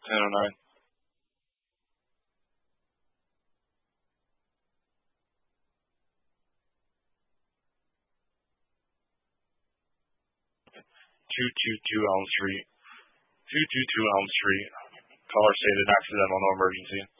1009. Two two two Elm Street. 222 Elm Street. Caller stated accidental, no emergency.